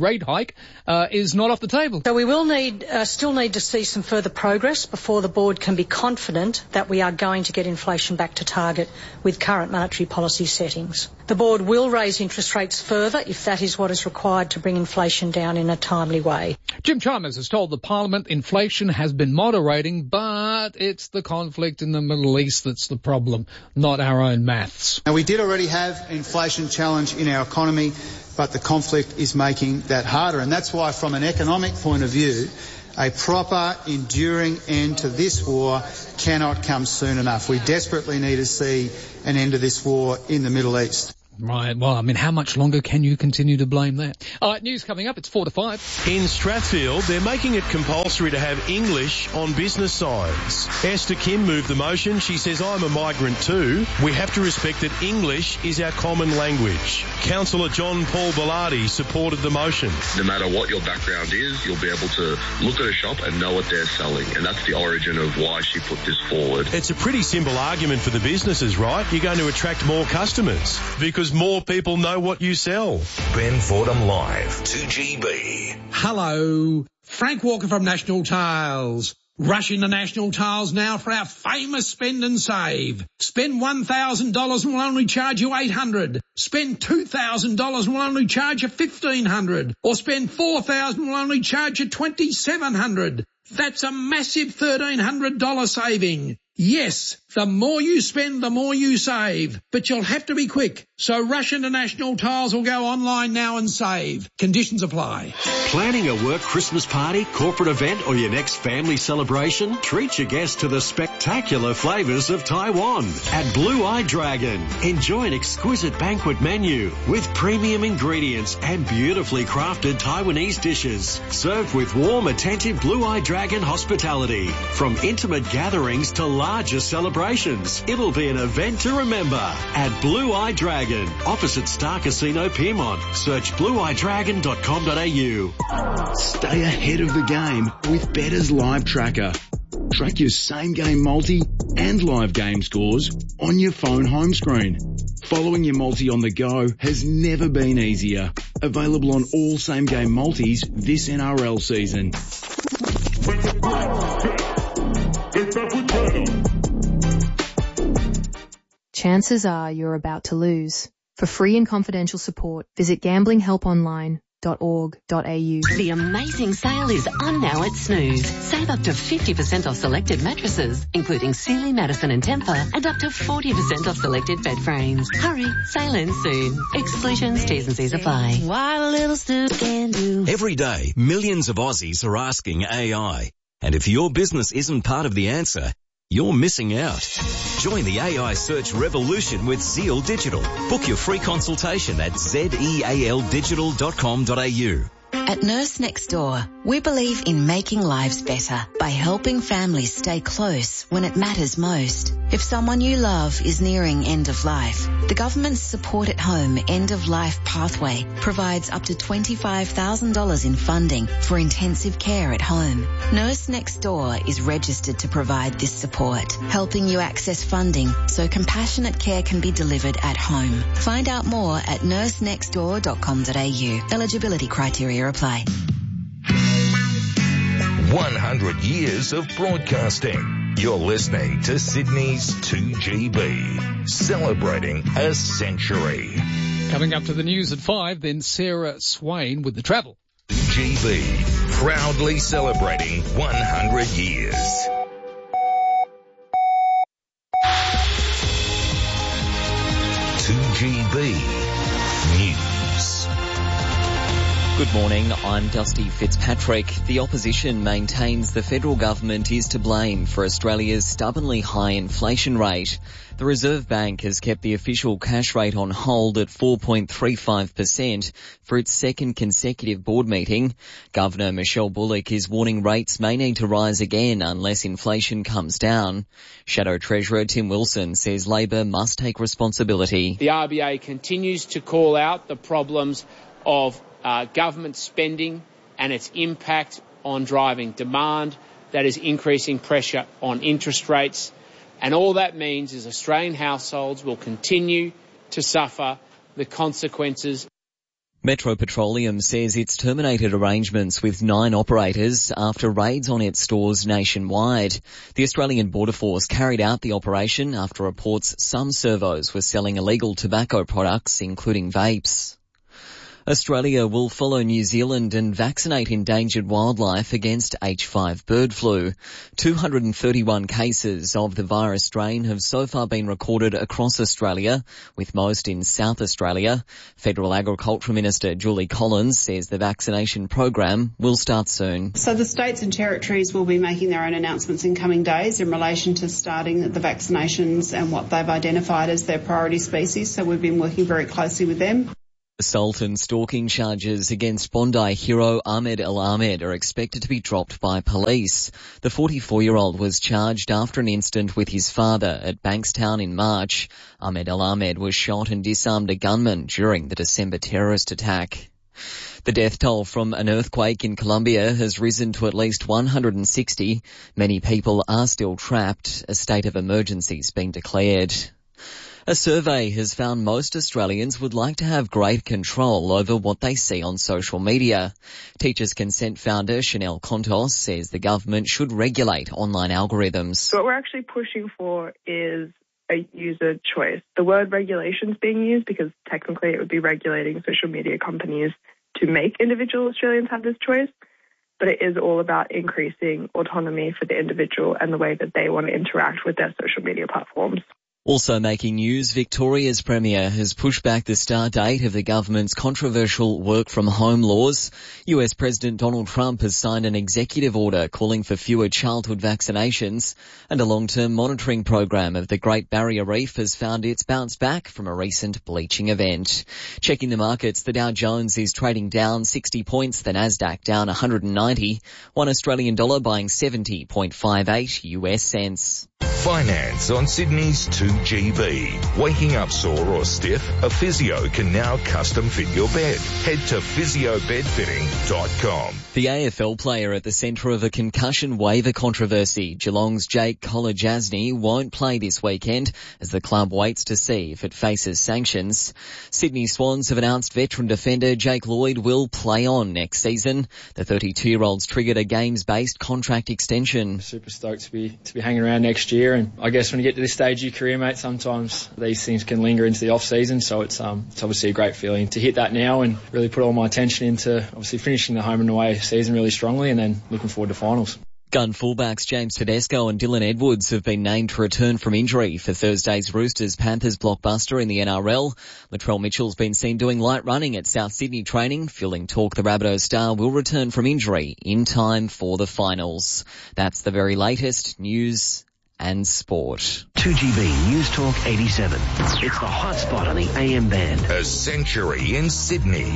is not off the table. So we will still need to see some further progress before the board can be confident that we are going to get inflation back to target with current monetary policy settings. The board will raise interest rates further if that is what is required to bring inflation down in a timely way. Jim Chalmers has told the Parliament inflation has been moderating, but it's the conflict in the Middle East that's the problem, not our own maths. Now, we did already have inflation challenge in our economy, but the conflict is making that harder. And that's why, from an economic point of view, a proper, enduring end to this war cannot come soon enough. We desperately need to see an end to this war in the Middle East. Right, well, I mean, how much longer can you continue to blame that? All right, news coming up, it's 4 to 5. In Strathfield, they're making it compulsory to have English on business signs. Esther Kim moved the motion. She says, I'm a migrant too. We have to respect that English is our common language. Councillor John Paul Bellardi supported the motion. No matter what your background is, you'll be able to look at a shop and know what they're selling. And that's the origin of why she put this forward. It's a pretty simple argument for the businesses, right? You're going to attract more customers because more people know what you sell. Ben Fordham Live, 2GB. Hello, Frank Walker from National Tiles. Rush into National Tiles now for our famous spend and save. Spend $1,000 and we'll only charge you $800. Spend $2,000 and we'll only charge you $1,500. Or spend $4,000 and we'll only charge you $2,700. That's a massive $1,300 saving. Yes, the more you spend, the more you save. But you'll have to be quick. So rush into National Tiles or go online now and save. Conditions apply. Planning a work Christmas party, corporate event or your next family celebration? Treat your guests to the spectacular flavours of Taiwan at Blue Eye Dragon. Enjoy an exquisite banquet menu with premium ingredients and beautifully crafted Taiwanese dishes. Served with warm, attentive Blue Eye Dragon hospitality. From intimate gatherings to larger celebrations, it'll be an event to remember at Blue Eye Dragon, opposite Star Casino Piermont. Search blueeyedragon.com.au. Stay ahead of the game with Bettor's Live Tracker. Track your same game multi and live game scores on your phone home screen. Following your multi on the go has never been easier. Available on all same game multis this NRL season. Chances are you're about to lose. For free and confidential support, visit gamblinghelponline.org.au. The amazing sale is on now at Snooze. Save up to 50% off selected mattresses, including Sealy, Madison and Tempur, and up to 40% off selected bed frames. Hurry, sale ends soon. Exclusions, T's and C's apply. What a little Snooze can do. Every day, millions of Aussies are asking AI. And if your business isn't part of the answer, you're missing out. Join the AI search revolution with Zeal Digital. Book your free consultation at zealdigital.com.au. At Nurse Next Door, we believe in making lives better by helping families stay close when it matters most. If someone you love is nearing end of life, the government's Support at Home End of Life Pathway provides up to $25,000 in funding for intensive care at home. Nurse Next Door is registered to provide this support, helping you access funding so compassionate care can be delivered at home. Find out more at nursenextdoor.com.au. Eligibility criteria apply. 100 years of broadcasting. You're listening to Sydney's 2GB, celebrating a century. Coming up to the news at 5, then Sarah Swain with the travel. 2GB, proudly celebrating 100 years. News. Good morning, I'm Dusty Fitzpatrick. The opposition maintains the federal government is to blame for Australia's stubbornly high inflation rate. The Reserve Bank has kept the official cash rate on hold at 4.35% for its second consecutive board meeting. Governor Michelle Bullock is warning rates may need to rise again unless inflation comes down. Shadow Treasurer Tim Wilson says Labor must take responsibility. The RBA continues to call out the problems of government spending and its impact on driving demand. That is increasing pressure on interest rates. And all that means is Australian households will continue to suffer the consequences. Metro Petroleum says it's terminated arrangements with 9 operators after raids on its stores nationwide. The Australian Border Force carried out the operation after reports some servos were selling illegal tobacco products, including vapes. Australia will follow New Zealand and vaccinate endangered wildlife against H5 bird flu. 231 cases of the virus strain have so far been recorded across Australia, with most in South Australia. Federal Agriculture Minister Julie Collins says the vaccination program will start soon. So the states and territories will be making their own announcements in coming days in relation to starting the vaccinations and what they've identified as their priority species. So we've been working very closely with them. Assault and stalking charges against Bondi hero Ahmed El Ahmed are expected to be dropped by police. The 44-year-old was charged after an incident with his father at Bankstown in March. Ahmed El Ahmed was shot and disarmed a gunman during the December terrorist attack. The death toll from an earthquake in Colombia has risen to at least 160. Many people are still trapped. A state of emergency has been declared. A survey has found most Australians would like to have great control over what they see on social media. Teachers Consent founder Chanel Contos says the government should regulate online algorithms. So what we're actually pushing for is a user choice. The word regulation is being used because technically it would be regulating social media companies to make individual Australians have this choice. But it is all about increasing autonomy for the individual and the way that they want to interact with their social media platforms. Also making news, Victoria's Premier has pushed back the start date of the government's controversial work-from-home laws. US President Donald Trump has signed an executive order calling for fewer childhood vaccinations, and a long-term monitoring program of the Great Barrier Reef has found it's bounced back from a recent bleaching event. Checking the markets, the Dow Jones is trading down 60 points, the Nasdaq down 190, $1 Australian dollar buying 70.58 US cents. Finance on Sydney's 2GB. Waking up sore or stiff? A physio can now custom fit your bed. Head to physiobedfitting.com. The AFL player at the centre of a concussion waiver controversy, Geelong's Jake Kolodjasny, won't play this weekend as the club waits to see if it faces sanctions. Sydney Swans have announced veteran defender Jake Lloyd will play on next season. The 32-year-old's triggered a games-based contract extension. Super stoked to be hanging around next year, and I guess when you get to this stage of your career, mate, sometimes these things can linger into the off-season, so it's obviously a great feeling to hit that now and really put all my attention into obviously finishing the home and away season really strongly and then looking forward to finals. Gun fullbacks James Tedesco and Dylan Edwards have been named to return from injury for Thursday's Roosters-Panthers blockbuster in the NRL. Latrell Mitchell's been seen doing light running at South Sydney training. Fueling talk the Rabbitohs star will return from injury in time for the finals. That's the very latest news and sport. 2GB News Talk 87. It's the hot spot on the AM band. A century in Sydney.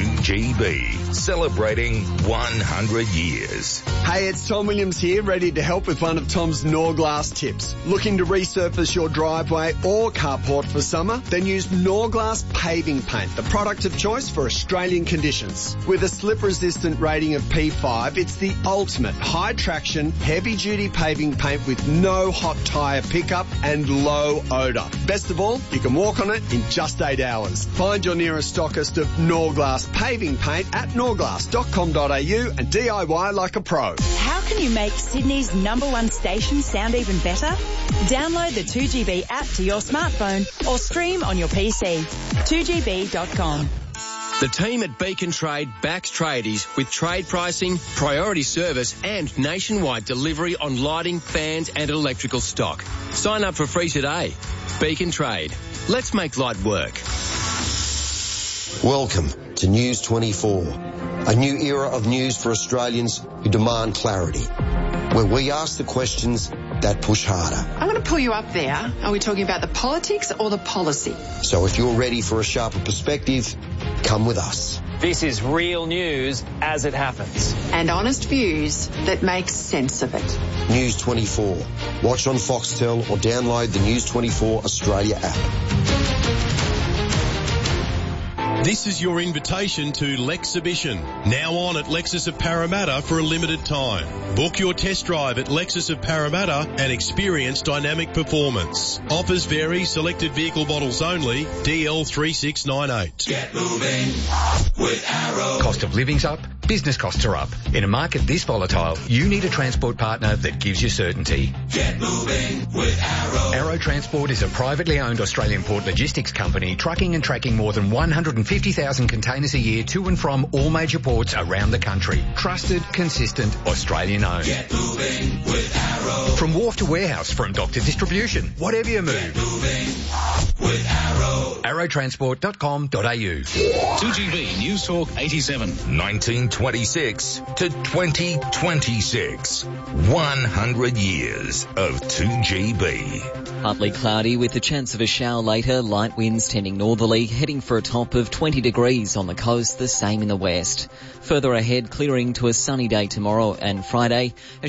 2GB. Celebrating 100 years. Hey, it's Tom Williams here, ready to help with one of Tom's Norglass tips. Looking to resurface your driveway or carport for summer? Then use Norglass paving paint, the product of choice for Australian conditions. With a slip-resistant rating of P5, it's the ultimate high-traction, heavy-duty paving paint with no hot tyre pickup and low odour. Best of all, you can walk on it in just 8 hours. Find your nearest stockist of Norglass paving paint at norglass.com.au and DIY like a pro. How can you make Sydney's #1 station sound even better? Download the 2GB app to your smartphone or stream on your PC. 2GB.com. The team at Beacon Trade backs tradies with trade pricing, priority service and nationwide delivery on lighting, fans and electrical stock. Sign up for free today. Beacon Trade. Let's make light work. Welcome to News 24, a new era of news for Australians who demand clarity, where we ask the questions that push harder. I'm going to pull you up there. Are we talking about the politics or the policy? So if you're ready for a sharper perspective, come with us. This is real news as it happens. And honest views that make sense of it. News 24. Watch on Foxtel or download the News 24 Australia app. This is your invitation to Lexhibition, now on at Lexus of Parramatta for a limited time. Book your test drive at Lexus of Parramatta and experience dynamic performance. Offers vary, selected vehicle models only, DL3698. Get moving with Arrow. Cost of living's up, business costs are up. In a market this volatile, you need a transport partner that gives you certainty. Get moving with Arrow. Arrow Transport is a privately owned Australian port logistics company trucking and tracking more than 150,000 containers a year to and from all major ports around the country. Trusted, consistent, Australian owned. Get moving with Arrow. From wharf to warehouse, from dock to distribution, whatever you move. Get moving with Arrow. Arrowtransport.com.au. 2GB News Talk 87. 1926 to 2026. 100 years of 2GB. Partly cloudy with the chance of a shower later, light winds tending northerly, heading for a top of 20 degrees on the coast, the same in the west. Further ahead, clearing to a sunny day tomorrow and Friday. A